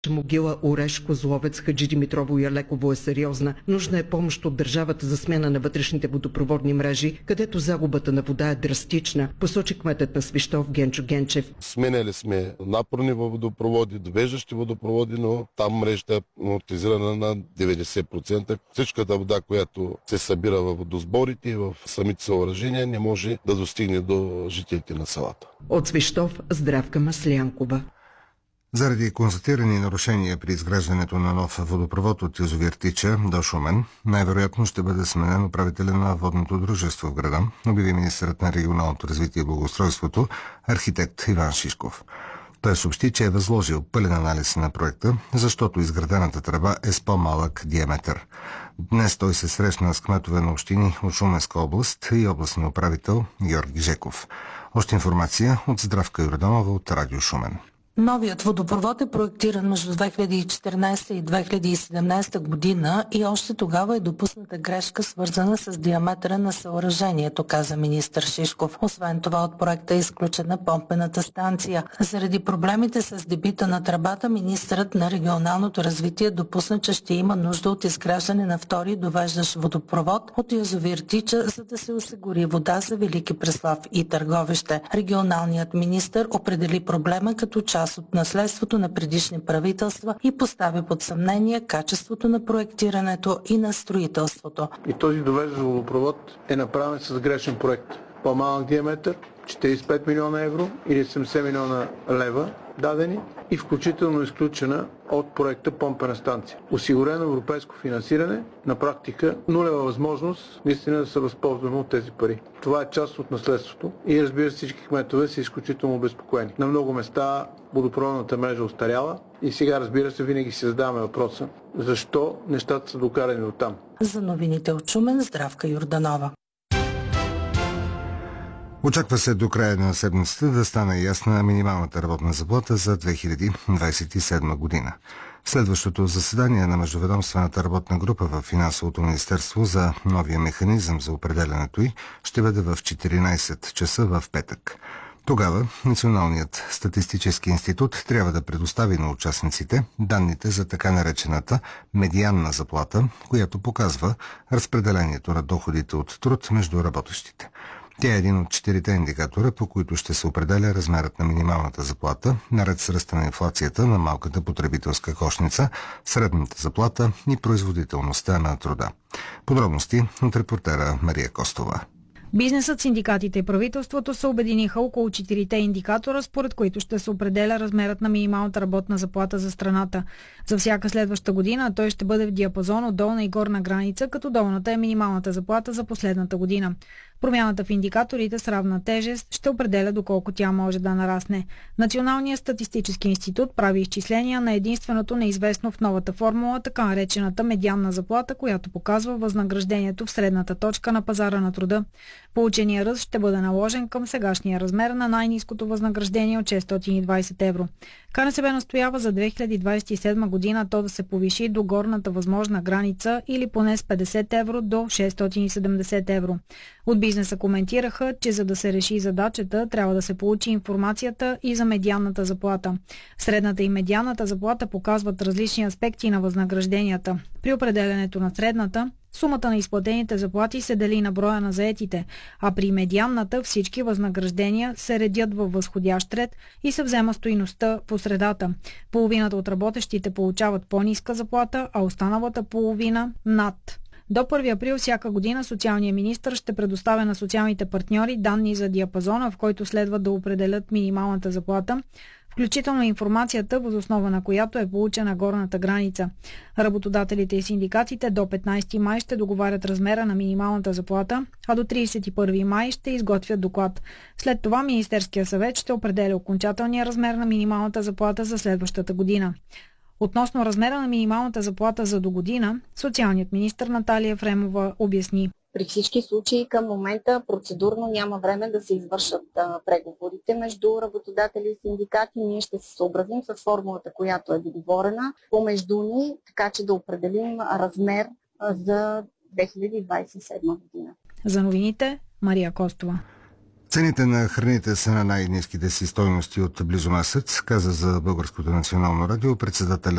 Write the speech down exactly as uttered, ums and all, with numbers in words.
Могила, Ореш, Козловец, Хаджи Димитрово и Алеково е сериозна. Нужна е помощ от държавата за смяна на вътрешните водопроводни мрежи, където загубата на вода е драстична, посочи кметът на Свищов Генчо Генчев. Сменяли сме напорни водопроводи, довеждащи водопроводи, но там мрежата е амортизирана на деветдесет процента. Всичката вода, която се събира в водосборите и в самите съоръжения, не може да достигне до жителите на селата. От Свищов Здравка Маслянкова. Заради констатирани нарушения при изграждането на нов водопровод от язовир Тича до Шумен, най-вероятно ще бъде сменен управителя на водното дружество в града, обяви министърът на регионалното развитие и благоустройството, архитект Иван Шишков. Той съобщи, че е възложил пълен анализ на проекта, защото изградената тръба е с по-малък диаметър. Днес той се срещна с кметове на общини от Шуменска област и областния управител Георги Жеков. Още информация от Здравка Йорданова от Радио Шумен. Новият водопровод е проектиран между две хиляди и четиринадесета и две хиляди и седемнадесета година и още тогава е допусната грешка, свързана с диаметъра на съоръжението, каза министър Шишков. Освен това от проекта е изключена помпената станция. Заради проблемите с дебита на тръбата, министърът на регионалното развитие допусна, че ще има нужда от изграждане на втори довеждащ водопровод от язовир Тича, за да се осигури вода за Велики Преслав и Търговище. Регионалният министър определи проблема като част от наследството на предишни правителства и постави под съмнение качеството на проектирането и на строителството. И този довеждащ водопровод е направен с грешен проект. По-малък диаметър, четиридесет и пет милиона евро или седемдесет милиона лева дадени и включително изключена от проекта помпена станция. Осигурено европейско финансиране, на практика нулева възможност наистина да се възползваме от тези пари. Това е част от наследството и разбира се всички кметове са изключително обезпокоени. На много места водопроводната мрежа остаряла и сега разбира се винаги си задаваме въпроса защо нещата са докарани до там. За новините от Шумен, Здравка Йорданова. Очаква се до края на седмицата да стане ясна минималната работна заплата за две хиляди двадесет и седма година. Следващото заседание на Междуведомствената работна група в Финансовото министерство за новия механизъм за определянето й ще бъде в четиринадесет часа в петък. Тогава Националният статистически институт трябва да предостави на участниците данните за така наречената медианна заплата, която показва разпределението на доходите от труд между работещите. Тя е един от четирите индикатора, по които ще се определя размерът на минималната заплата, наред с ръста на инфлацията на малката потребителска кошница, средната заплата и производителността на труда. Подробности от репортера Мария Костова. Бизнесът, синдикатите и правителството се обединиха около четирите индикатора, според които ще се определя размерът на минималната работна заплата за страната. За всяка следваща година той ще бъде в диапазон от долна и горна граница, като долната е минималната заплата за последната година. Промяната в индикаторите с равна тежест ще определя доколко тя може да нарасне. Националният статистически институт прави изчисления на единственото неизвестно в новата формула, така наречената медианна заплата, която показва възнаграждението в средната точка на пазара на труда. Получения ръст ще бъде наложен към сегашния размер на най-ниското възнаграждение от шестстотин и двадесет евро. КНСБ настоява за две хиляди двадесет и седма година то да се повиши до горната възможна граница или поне с петдесет евро до шестстотин и седемдесет евро. От бизнеса коментираха, че за да се реши задачата, трябва да се получи информацията и за медианната заплата. Средната и медианната заплата показват различни аспекти на възнагражденията. При определянето на средната, сумата на изплатените заплати се дели на броя на заетите, а при медианната всички възнаграждения се редят във възходящ ред и се взема стойността по средата. Половината от работещите получават по-ниска заплата, а останалата половина над. До първи април всяка година социалният министър ще предоставя на социалните партньори данни за диапазона, в който следва да определят минималната заплата, включително информацията, въз основа на която е получена горната граница. Работодателите и синдикатите до петнадесети май ще договарят размера на минималната заплата, а до тридесет и първи май ще изготвят доклад. След това Министерския съвет ще определя окончателния размер на минималната заплата за следващата година. Относно размера на минималната заплата за до година, социалният министър Наталия Ефремова обясни. При всички случаи към момента процедурно няма време да се извършат а, преговорите между работодатели и синдикати. Ние ще се съобразим с формулата, която е договорена помежду ни, така че да определим размер а, за две хиляди двадесет и седма година. За новините Мария Костова. Цените на храните са на най-ниските си стойности от близо месец, каза за Българското национално радио председателят